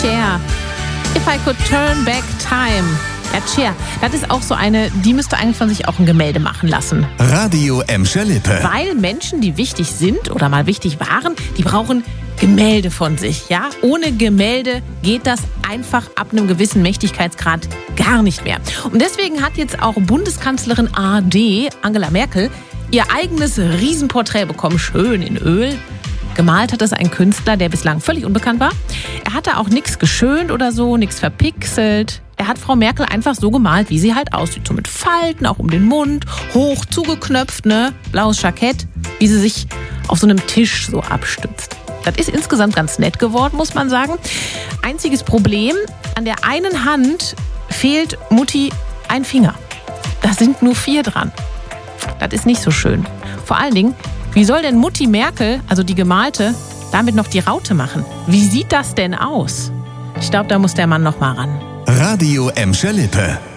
Cher. If I could turn back time. Ja, Cher, das ist auch so eine, die müsste eigentlich von sich auch ein Gemälde machen lassen. Radio Emscher Lippe. Weil Menschen, die wichtig sind oder mal wichtig waren, die brauchen Gemälde von sich. Ja? Ohne Gemälde geht das einfach ab einem gewissen Mächtigkeitsgrad gar nicht mehr. Und deswegen hat jetzt auch Bundeskanzlerin AD, Angela Merkel, ihr eigenes Riesenporträt bekommen, schön in Öl. Gemalt hat das ein Künstler, der bislang völlig unbekannt war. Er hatte auch nichts geschönt oder so, nichts verpixelt. Er hat Frau Merkel einfach so gemalt, wie sie halt aussieht. So mit Falten, auch um den Mund, hoch zugeknöpft, ne? Blaues Jackett, wie sie sich auf so einem Tisch so abstützt. Das ist insgesamt ganz nett geworden, muss man sagen. Einziges Problem, an der einen Hand fehlt Mutti ein Finger. Da sind nur 4 dran. Das ist nicht so schön. Vor allen Dingen, wie soll denn Mutti Merkel, also die Gemalte, damit noch die Raute machen? Wie sieht das denn aus? Ich glaube, da muss der Mann noch mal ran. Radio Emscher Lippe.